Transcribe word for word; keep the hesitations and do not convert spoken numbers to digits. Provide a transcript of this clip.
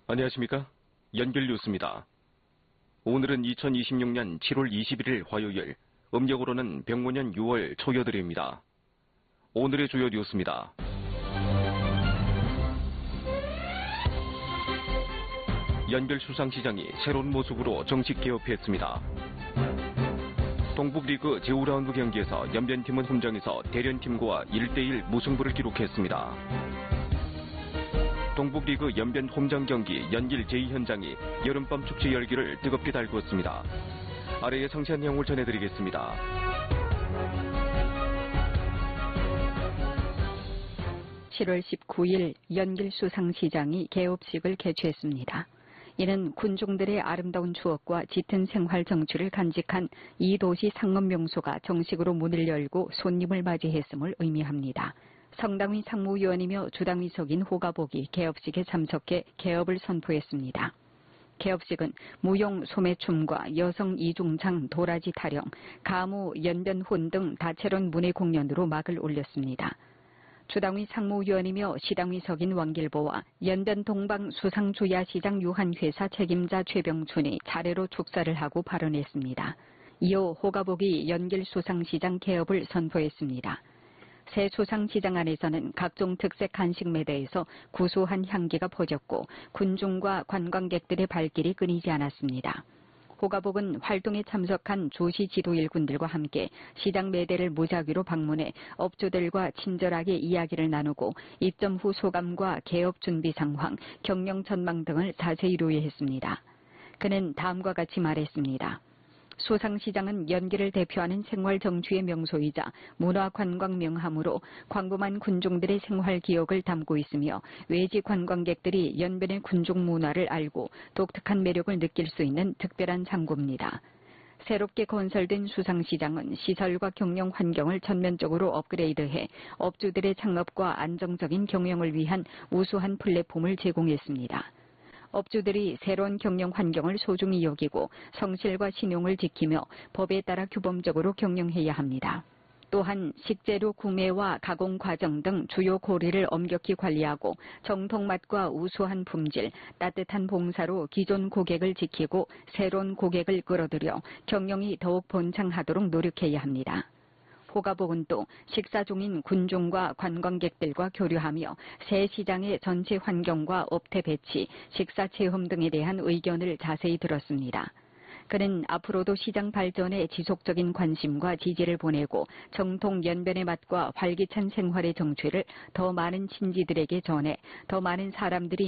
안녕하십니까? 연결뉴스입니다. 오늘은 이천이십육 년 칠월 이십일일 화요일, 음력으로는 병모년 유월 초여들입니다. 오늘의 주요 뉴스입니다. 연결수상시장이 새로운 모습으로 정식 개업했습니다. 동북리그 제오 라운드 경기에서 연변팀은 홈장에서 대련팀과 일 대 일 무승부를 기록했습니다. 동북리그 연변 홈장 경기 연길 제이 현장이 여름밤 축제 열기를 뜨겁게 달구었습니다. 아래의 상세한 내용을 전해드리겠습니다. 칠월 십구일 연길 수상시장이 개업식을 개최했습니다. 이는 군중들의 아름다운 추억과 짙은 생활 정취를 간직한 이 도시 상업명소가 정식으로 문을 열고 손님을 맞이했음을 의미합니다. 성당위 상무위원이며 주당위석인 호가복이 개업식에 참석해 개업을 선포했습니다. 개업식은 무용 소매춤과 여성 이중창 도라지 타령, 가무 연변혼 등 다채로운 문예 공연으로 막을 올렸습니다. 주당위 상무위원이며 시당위석인 왕길보와 연변 동방 수상주야시장 유한회사 책임자 최병춘이 차례로 축사를 하고 발언했습니다. 이어 호가복이 연길 수상시장 개업을 선포했습니다. 새 수상시장 안에서는 각종 특색 간식 매대에서 구수한 향기가 퍼졌고 군중과 관광객들의 발길이 끊이지 않았습니다. 호가복은 활동에 참석한 조시 지도 일꾼들과 함께 시장 매대를 무작위로 방문해 업주들과 친절하게 이야기를 나누고 입점 후 소감과 개업 준비 상황, 경영 전망 등을 자세히 로해했습니다. 그는 다음과 같이 말했습니다. 수상시장은 연길을 대표하는 생활 정취의 명소이자 문화관광 명함으로 광범한 군중들의 생활 기억을 담고 있으며 외지 관광객들이 연변의 군중 문화를 알고 독특한 매력을 느낄 수 있는 특별한 장구입니다. 새롭게 건설된 수상시장은 시설과 경영 환경을 전면적으로 업그레이드해 업주들의 창업과 안정적인 경영을 위한 우수한 플랫폼을 제공했습니다. 업주들이 새로운 경영 환경을 소중히 여기고 성실과 신용을 지키며 법에 따라 규범적으로 경영해야 합니다. 또한 식재료 구매와 가공 과정 등 주요 고리를 엄격히 관리하고 정통 맛과 우수한 품질, 따뜻한 봉사로 기존 고객을 지키고 새로운 고객을 끌어들여 경영이 더욱 번창하도록 노력해야 합니다. 호가복은 또 식사 중인 군중과 관광객들과 교류하며 새 시장의 전체 환경과 업태 배치, 식사 체험 등에 대한 의견을 자세히 들었습니다. 그는 앞으로도 시장 발전에 지속적인 관심과 지지를 보내고 정통 연변의 맛과 활기찬 생활의 정취를 더 많은 친지들에게 전해 더 많은 사람들이